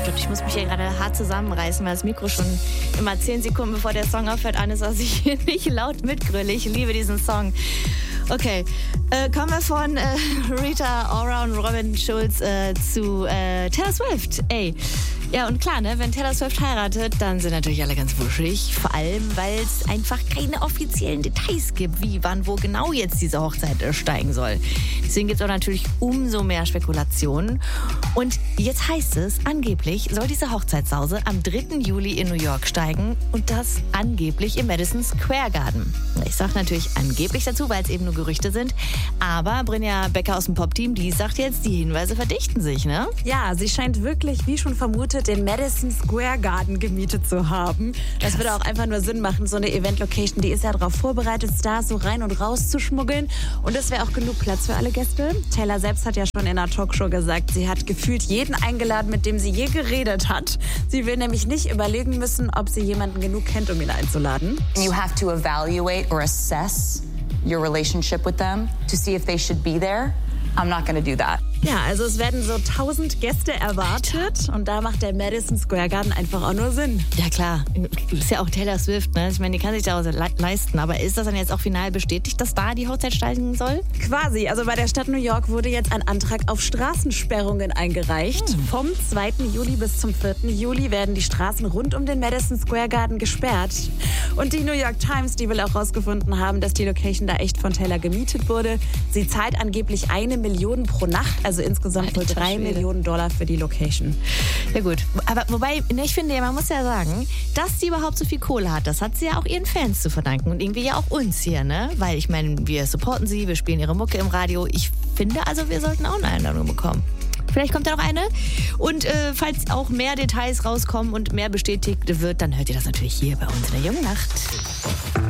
Und ich muss mich hier gerade hart zusammenreißen, weil das Mikro schon immer 10 Sekunden bevor der Song aufhört an ist, dass ich hier nicht laut mitgrülle. Ich liebe diesen Song. Okay, kommen wir von Rita Ora und Robin Schulz zu Taylor Swift. Ey, ja und klar, ne, wenn Taylor Swift heiratet, dann sind natürlich alle ganz wuschig. Vor allem, weil es einfach keine offiziellen Details gibt, wie, wann, wo genau jetzt diese Hochzeit steigen soll. Deswegen gibt es auch natürlich umso mehr Spekulationen. Und jetzt heißt es, angeblich soll diese Hochzeitssause am 3. Juli in New York steigen und das angeblich im Madison Square Garden. Ich sage natürlich angeblich dazu, weil es eben nur Gerüchte sind. Aber Brynja Becker aus dem Pop-Team, die sagt jetzt, die Hinweise verdichten sich, ne? Ja, sie scheint wirklich, wie schon vermutet, den Madison Square Garden gemietet zu haben. Das würde auch einfach nur Sinn machen, so eine Event-Location, die ist ja darauf vorbereitet, Stars so rein und raus zu schmuggeln. Und es wäre auch genug Platz für alle Gäste. Taylor selbst hat ja schon in einer Talkshow gesagt, sie hat gefühlt jeden eingeladen, mit dem sie je geredet hat. Sie will nämlich nicht überlegen müssen, ob sie jemanden genug kennt, um ihn einzuladen. You have to evaluate or assess your relationship with them to see if they should be there. I'm not going to do that. Ja, also es werden so 1000 Gäste erwartet und da macht der Madison Square Garden einfach auch nur Sinn. Ja klar, ist ja auch Taylor Swift, ne? Ich meine, die kann sich da leisten, aber ist das dann jetzt auch final bestätigt, dass da die Hochzeit steigen soll? Quasi, also bei der Stadt New York wurde jetzt ein Antrag auf Straßensperrungen eingereicht. Vom 2. Juli bis zum 4. Juli werden die Straßen rund um den Madison Square Garden gesperrt. Und die New York Times, die will auch rausgefunden haben, dass die Location da echt von Taylor gemietet wurde. Sie zahlt angeblich 1 Million pro Nacht, also insgesamt wohl 3 Millionen Dollar für die Location. Ja gut, aber wobei, ne, ich finde ja, man muss ja sagen, dass sie überhaupt so viel Kohle hat, das hat sie ja auch ihren Fans zu verdanken und irgendwie ja auch uns hier, ne? Weil ich meine, wir supporten sie, wir spielen ihre Mucke im Radio. Ich finde also, wir sollten auch eine Einladung bekommen. Vielleicht kommt da noch eine. Und falls auch mehr Details rauskommen und mehr bestätigt wird, dann hört ihr das natürlich hier bei uns in der Jungen Nacht.